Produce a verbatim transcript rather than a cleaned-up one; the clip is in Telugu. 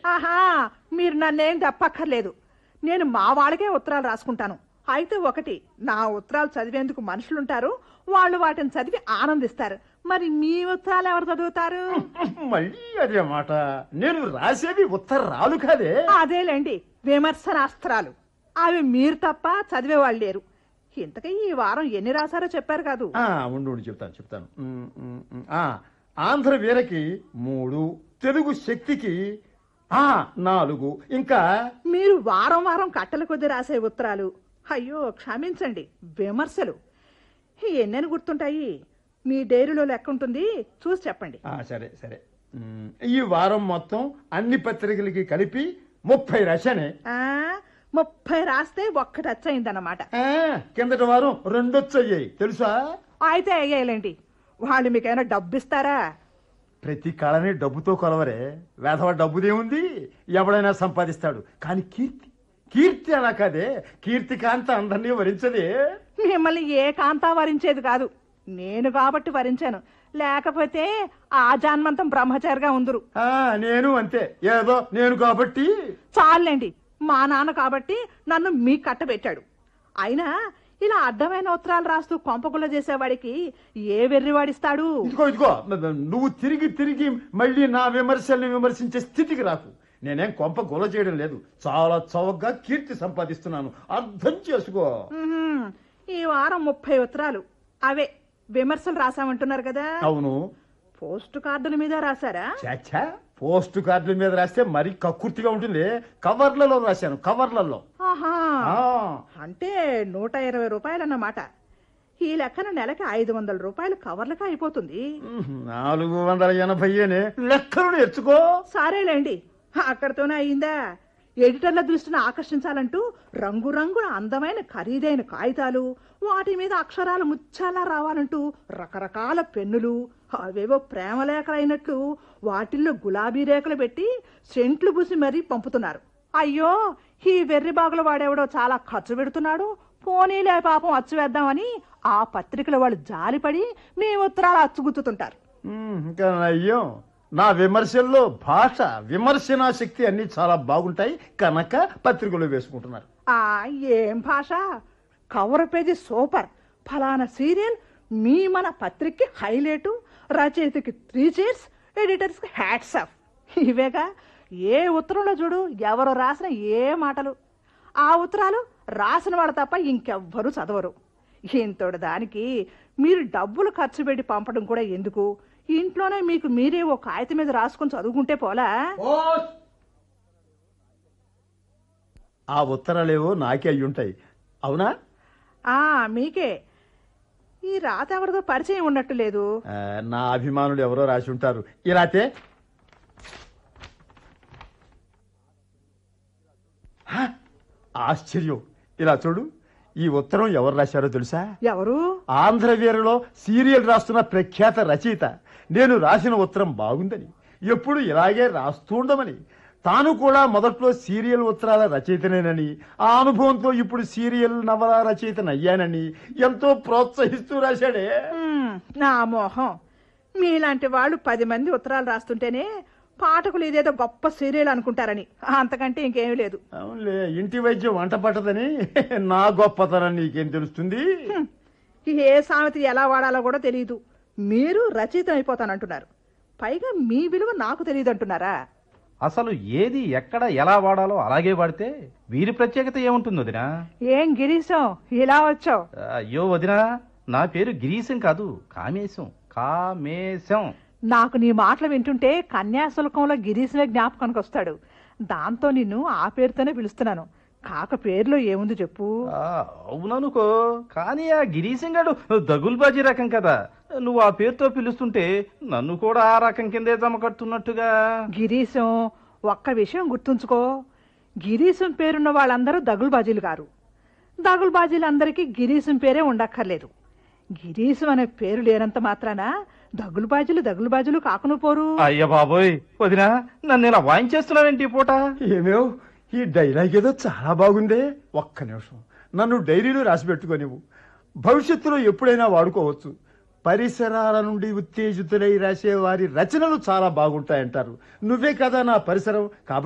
ఆహా, మీరు నన్నేం చెప్పక్కర్లేదు. నేను మా వాళ్ళకే ఉత్తరాలు రాసుకుంటాను. అయితే ఒకటి, నా ఉత్తరాలు చదివేందుకు మనుషులుంటారు, వాళ్ళు వాటిని చదివి ఆనందిస్తారు. మరి మీ ఉత్తరాలు ఎవరు చదువుతారు? మళ్ళీ అదే మాట. నేను రాసేవి ఉత్తరాలు కాదే. అదేలేండి, విమర్శనాస్త్రాలు. అవి మీరు తప్ప చదివేవాళ్ళు లేరు. ఇంతకీ ఈ వారం ఎన్ని రాశారో చెప్పారు కాదు. ఆ, ఉండు ఉండు, చెప్తాను చెప్తాను ఉమ్, ఉమ్, ఉమ్. ఆ, ఆంధ్ర వీరకి మూడు, తెలుగు శక్తికి ఆ నాలుగు, ఇంకా మీరు వారం వారం కట్టల కొద్ది రాసే ఉత్తరాలు, అయ్యో క్షమించండి, విమర్శలు ఎన్నెన్ని గుర్తుంటాయి? మీ డైరీలో లెక్క ఉంటుంది, చూసి చెప్పండి. ఆ సరే సరే. ఉమ్, ఈ వారం మొత్తం అన్ని పత్రికలకి కలిపి ముప్పై రాశానే. ఆ ముప్పై రాస్తే ఒక్కటి వచ్చయిందన్నమాట. ఆ, కిందటి వారం రెండొచ్చయ్యాయి తెలుసా? అయితే అయ్యాయిలేండి. వాళ్ళు మీకైనా డబ్బిస్తారా? ప్రతి కాలనే డబ్బుతో కొలవరే. వేధవ డబ్బుదేముంది, ఎవడైనా సంపాదిస్తాడు. కానీ కీర్తి కీర్తి అలా కాదే. కీర్తి కాంత అందరినీ వరించదే. మిమ్మల్ని ఏ కాంతా వరించేది కాదు, నేను కాబట్టి వరించాను. లేకపోతే ఆ జాన్మంతం బ్రహ్మచారిగా ఉందరు. ఆ నేను అంతే, ఏదో నేను కాబట్టి. చాలండి, మా నాన్న కాబట్టి నన్ను మీ కట్టబెట్టాడు. అయినా ఇలా అడ్డమైన ఉత్తరాలు రాస్తూ కొంపగుల్ల చేసేవాడికి ఏ వెర్రివాడిస్తాడు? ఇదిగో ఇదిగో, నువ్వు తిరిగి తిరిగి మళ్ళీ నా విమర్శల్ని విమర్శించే స్థితికి రాకు. నేనేం కొంప గొల చేయడం లేదు, చాలా చౌకగా కీర్తి సంపాదిస్తున్నాను, అర్థం చేసుకో. ఉహుం, ఈ వారం ముప్పై ఉత్తరాలు అవే విమర్శలు రాసామంటున్నారు కదా? అవును. పోస్టు కార్డుల మీద రాశారా? చాచా, పోస్టు కార్డుల మీద రాస్తే మరీ కక్కుర్తిగా ఉంటుంది. కవర్లలో రాశాను, కవర్లలో. ఆహా, ఆ, అంటే నూట ఇరవై రూపాయలన్నమాట. ఈ లెక్కన నెలకి ఐదు వందల రూపాయలు కవర్లకి అయిపోతుంది. నాలుగు వందల ఎనభైనే లెక్కలు నేర్చుకో. సరేలేండి, అక్కడితోనే అయిందా? ఎడిటర్ల దృష్టిని ఆకర్షించాలంటూ రంగురంగుల అందమైన ఖరీదైన కాగితాలు, వాటి మీద అక్షరాలు ముచ్చాలా రావాలంటూ రకరకాల పెన్నులు, అవేవో ప్రేమ లేఖలైనట్లు వాటిల్లో గులాబీ రేఖలు పెట్టి సెంట్లు పూసి మరీ పంపుతున్నారు. అయ్యో, ఈ వెర్రి బాగుల వాడెవడో చాలా ఖర్చు పెడుతున్నాడు, పోనీలే పాపం అచ్చు వేద్దామని ఆ పత్రికల వాళ్ళు జాలిపడి మీ ఉత్తరాలు అచ్చుగుచ్చుతుంటారు. ఇంకా అయ్యో, నా విమర్శల్లో భాష, విమర్శనా శక్తి అన్ని చాలా బాగుంటాయి కనుక పత్రికలు వేసుకుంటున్నారు. ఆ ఏం భాష! కవర్ పేజీ సూపర్, ఫలానా సీరియల్ మీ మన పత్రికకి హైలైటు, రచయితకి త్రీ చైర్స్, ఎడిటర్స్ కి హ్యాట్స్ ఆఫ్. ఇవేగా ఏ ఉత్తరంలో చూడు ఎవరు రాసిన ఏ మాటలు. ఆ ఉత్తరాలు రాసిన వాళ్ళు తప్ప ఇంకెవ్వరూ చదవరు. ఇంతటి దానికి మీరు డబ్బులు ఖర్చు పెట్టి పంపడం కూడా ఎందుకు? ఇంట్లోనే మీకు మీరే ఓ కాగితం మీద రాసుకొని చదువుకుంటే పోలా? ఆ ఉత్తరాలేవో నాకే అయ్యుంటాయి. అవునా? ఆ మీకే. ఈ రాత ఎవరిదో పరిచయం ఉన్నట్టు లేదు. ఆ, నా అభిమానులు ఎవరో రాసి ఉంటారు. ఇలాతే ఆశ్చర్యం, ఇలా చూడు. ఈ ఉత్తరం ఎవరు రాశారో తెలుసా? ఎవరు? ఆంధ్రవీరలో సీరియల్ రాస్తున్న ప్రఖ్యాత రచయిత. నేను రాసిన ఉత్తరం బాగుందని, ఎప్పుడు ఇలాగే రాస్తుండమని, తాను కూడా మొదట్లో సీరియల్ ఉత్తరాల రచయితనేనని, ఆ అనుభవంతో ఇప్పుడు సీరియల్ నవల రచయితనయ్యానని ఎంతో ప్రోత్సహిస్తూ రాశాడే. హ్మ్, నా మోహం. మీలాంటి వాళ్ళు పది మంది ఉత్తరాలు రాస్తుంటేనే పాఠకులు ఇదేదో గొప్ప సీరియల్ అనుకుంటారని, అంతకంటే ఇంకేమీ లేదు. అవునులే, ఇంటి వైద్యం వంట పట్టదని నా గొప్పతనం నీకేం తెలుస్తుంది? హ్మ్, ఏ సామెత ఎలా వాడాలో కూడా తెలియదు. మీరు రచయిత అయిపోతానంటున్నారు, పైగా మీ విలువ నాకు తెలియదు అంటున్నారా? అసలు ఏది ఎక్కడ ఎలా వాడాలో అలాగే వాడితే వీరి ప్రత్యేకత ఏముంటుంది వదినా? ఏం గిరీశం ఇలా వచ్చావు? అయ్యో వదినా, నా పేరు గిరీశం కాదు, కామేశం. కామేశం. నాకు నీ మాటలు వింటుంటే కన్యాశుల్కంలో గిరీశమే జ్ఞాపకానికి వస్తాడు. దాంతో నిన్ను ఆ పేరుతోనే పిలుస్తున్నాను. కాక పేరులో ఏముంది చెప్పు? ఆ, అవుననుకో, కానీ ఆ గిరీశం గాడు దగుల్బాజీ రకం కదా. నువ్వు ఆ పేరుతో పిలుస్తుంటే నన్ను కూడా ఆ రకం కిందే జమ కడుతున్నట్టుగా. గిరీశం, ఒక్క విషయం గుర్తుంచుకో. గిరీశం పేరున్న వాళ్ళందరూ దగుల్బాజీలు గారు. దగుల్బాజీలందరికీ గిరీశం పేరే ఉండక్కర్లేదు. గిరీశం అనే పేరు లేనంత మాత్రాన దగులుబాజులు దగులుబాజులు కాకును పోరు. అయ్య బాబోయ్ వదినా, నన్ను ఇలా వాయించేస్తున్నావేంటి ఈ పూట? ఏమేవ్, ఈ డైలాగ్ ఏదో చాలా బాగుందే. ఒక్క నిమిషం, నన్ను డైరీలో రాసి పెట్టుకోనివ్వు. భవిష్యత్తులో ఎప్పుడైనా వాడుకోవచ్చు. పరిసరాల నుండి ఉత్తేజితులై రాసే వారి రచనలు చాలా బాగుంటాయంటారు. నువ్వే కదా నా పరిసరం. కాబట్టి